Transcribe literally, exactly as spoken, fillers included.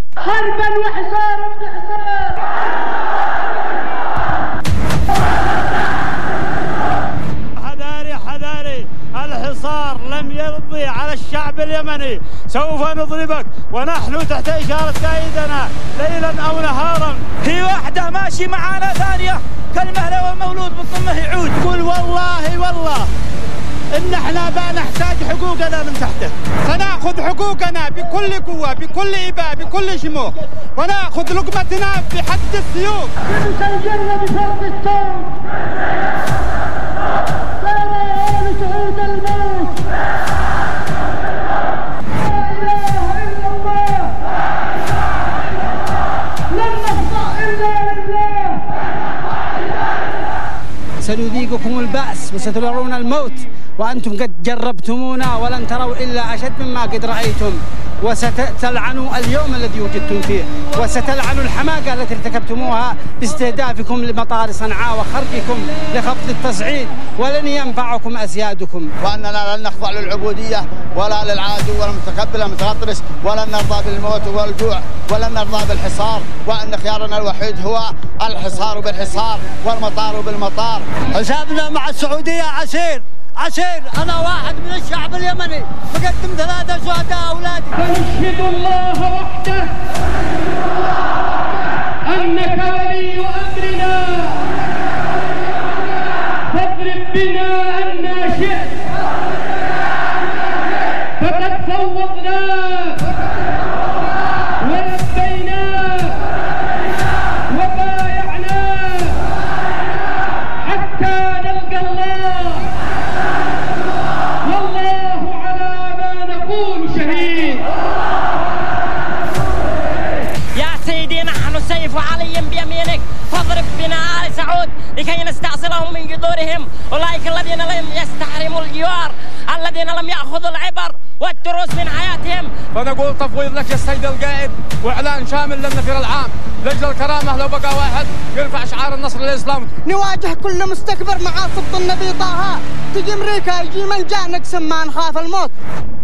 حربا وحصارا بحصار. حذاري حذاري، الحصار لم يرضي على الشعب اليمني، سوف نضربك ونحن تحت إشارة قائدنا ليلا أو نهارا. في واحدة ماشي معانا ثانية كالمهلة والمولود بالضمه يعود. قل والله والله إن احنا بنحتاج حقوقنا من تحته، سنأخذ حقوقنا بكل قوة بكل إباء بكل شموخ، ونأخذ لقمتنا بحد السيوف. سنسجلنا بفرق الصوت، سنرى لشهود الموت. لا إله إلا الله، لن نخضع إلا لله. سنذيقكم البأس وسترون الموت وأنتم قد جربتمونا ولن تروا إلا أشد مما قد رأيتم، وستلعنوا اليوم الذي وجدتم فيه، وستلعنوا الحماقة التي ارتكبتموها باستهدافكم لمطار صنعاء وخرجكم لخفض التصعيد، ولن ينفعكم أسيادكم. وأننا لن نخضع للعبودية ولا للعدو ولا المتكبر المتغطرس، ولن نرضى بالموت والجوع، ولن نرضى بالحصار، وأن خيارنا الوحيد هو الحصار بالحصار والمطار بالمطار. حسابنا مع السعودية عسير عسير. أنا واحد من الشعب اليمني مقدم ثلاثة شهداء أولادي. فنشهد الله وحده أنك ولي أمرنا، فاضرب بنا أن شئت، فقد فوضنا ولبينا وبايعنا حتى نلقى الله، والله على ما نقول شهيد. يا سيدي نحن سيف علي بيمينك، فاضرب بنا آل سعود لكي نستأصلهم من جذورهم، أولئك الذين لم يستحرموا الجوار، الذين لم يأخذوا العبر والدروس من حياتهم. فنقول تفويض لك يا سيد القائد، وإعلان شامل للنفير العام لأجل الكرامة. لو بقى واحد يرفع شعار النصر للإسلام. نواجه كل مستكبر مع سبط النبي طه، تجي أمريكا يجي من جاء نقسم ما نخاف الموت.